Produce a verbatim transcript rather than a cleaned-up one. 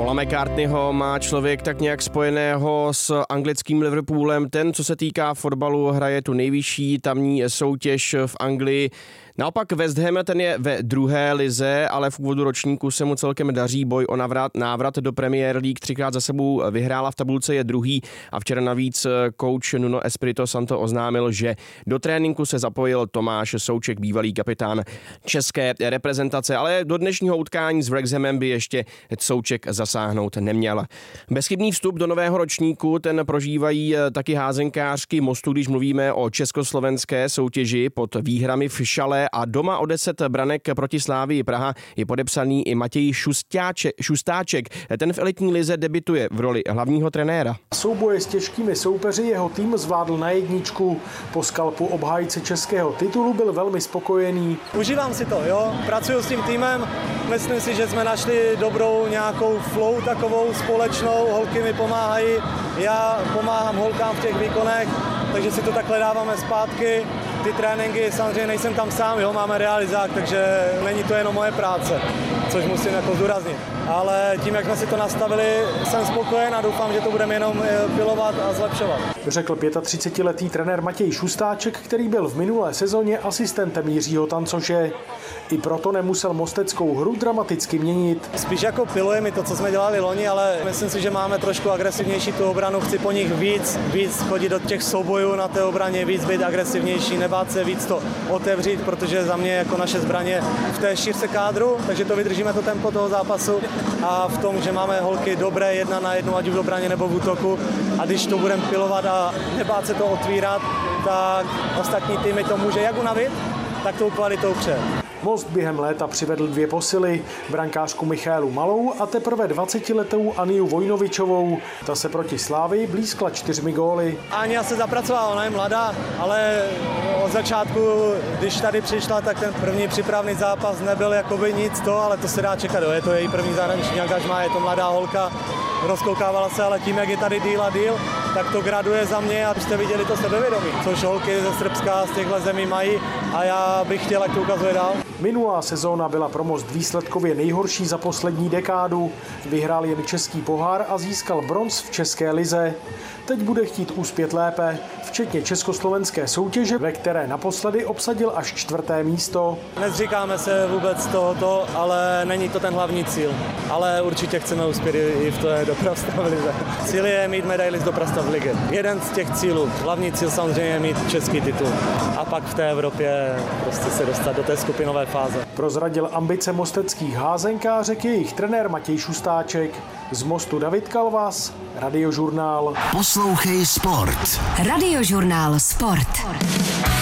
Paula McCartneyho má člověk tak nějak spojeného s anglickým Liverpoolem. Ten, co se týká fotbalu, hraje tu nejvyšší tamní soutěž v Anglii. Naopak West Ham, ten je ve druhé lize, ale v úvodu ročníku se mu celkem daří. Boj o návrat, návrat do Premier League třikrát za sebou vyhrála, v tabulce je druhý a včera navíc coach Nuno Espirito Santo oznámil, že do tréninku se zapojil Tomáš Souček, bývalý kapitán české reprezentace, ale do dnešního utkání s Wrexhamem by ještě Souček zasáhnout neměl. Bezchybný vstup do nového ročníku, ten prožívají taky házenkářky Mostu, když mluvíme o československé soutěži pod výhrami v Šale, a doma o deset branek proti Slávii Praha je podepsaný i Matěj Šustáček. Šustáček. Ten v elitní lize debituje v roli hlavního trenéra. Souboje s těžkými soupeři jeho tým zvládl na jedničku. Po skalpu obhájce českého titulu byl velmi spokojený. Užívám si to, jo. Pracuju s tím týmem. Myslím si, že jsme našli dobrou nějakou flow takovou společnou. Holky mi pomáhají, já pomáhám holkám v těch výkonech, takže si to takhle dáváme zpátky. Ty tréninky, samozřejmě nejsem tam sám, jo, máme realizák, takže není to jenom moje práce, což musím jako zdůraznit. Ale tím, jak jsme si to nastavili, jsem spokojen a doufám, že to budeme jenom pilovat a zlepšovat. Řekl třicetiletý trenér Matěj Šustáček, který byl v minulé sezóně asistentem Jiřího Tancoše. I proto nemusel mosteckou hru dramaticky měnit. Spíš jako piluje mi to, co jsme dělali loni, ale myslím si, že máme trošku agresivnější tu obranu. Chci po nich víc, víc chodit do těch soubojů na té obraně, víc být agresivnější, nebát se víc to otevřít, protože za mě jako naše zbraně v té šířce kádru, takže to vydržíme to tempo toho zápasu a v tom, že máme holky dobré jedna na jednu, ať už v obraně nebo v útoku, a když to budeme pilovat a nebát se to otvírat, tak ostatní týmy to může jak unavit, tak tou kvalitou pře. Most během léta přivedl dvě posily, brankářku Michálu Malou a teprve dvacetiletou Aniu Vojnovičovou. Ta se proti Slávii blízkla čtyřmi góly. Ania se zapracovala, ona je mladá, ale od začátku, když tady přišla, tak ten první přípravný zápas nebyl jakoby nic to, ale to se dá čekat, je to její první zahraniční angažmá, je to mladá holka, rozkoukávala se, ale tím, jak je tady díl a díl, tak to graduje za mě, abyste viděli to sebevědomí, což holky ze Srbska z těchto zemí mají a já bych chtěl, jak to ukazuje dál. Minulá sezóna byla pro Most výsledkově nejhorší za poslední dekádu. Vyhrál jen český pohár a získal bronz v české lize. Teď bude chtít uspět lépe, včetně československé soutěže, ve které naposledy obsadil až čtvrté místo. Nezříkáme se vůbec tohoto, ale není to ten hlavní cíl. Ale určitě chceme uspět i v té dopravstav lize. Cíl je mít medaili z dopravstav ligy. Jeden z těch cílů. Hlavní cíl samozřejmě je mít český titul. A pak v té Evropě prostě se dostat do té skupinové fáze. Prozradil ambice mosteckých házenkářek jejich trenér Matěj Šustáček. Z Mostu David Kalvas, Radiožurnál. Poslouchej sport. Radiožurnál Sport.